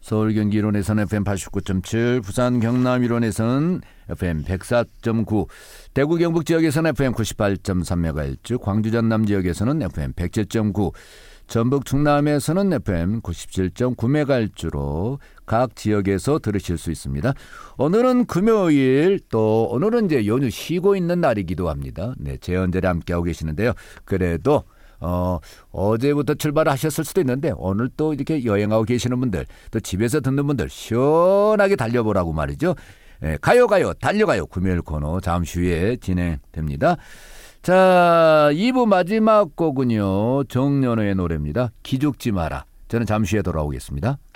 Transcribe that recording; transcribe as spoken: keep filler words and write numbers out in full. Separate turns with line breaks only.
서울 경기 일원에서는 에프엠 팔십구 점 칠, 부산 경남 일원에서는 에프엠 백사 점 구, 대구 경북 지역에서는 에프엠 구십팔 점 삼 메가헤르츠, 광주 전남 지역에서는 에프엠 백칠 점 구, 전북 충남에서는 에프엠 구십칠 점 구 메가헤르츠로 각 지역에서 들으실 수 있습니다. 오늘은 금요일, 또 오늘은 이제 연휴 쉬고 있는 날이기도 합니다. 네, 재연절에 함께하고 계시는데요. 그래도 어, 어제부터 출발하셨을 수도 있는데 오늘 또 이렇게 여행하고 계시는 분들, 또 집에서 듣는 분들 시원하게 달려보라고 말이죠. 예, 가요 가요 달려가요 금요일 코너 잠시 후에 진행됩니다. 자, 이 부 마지막 곡은요, 정연호의 노래입니다. 기죽지 마라. 저는 잠시 후에 돌아오겠습니다.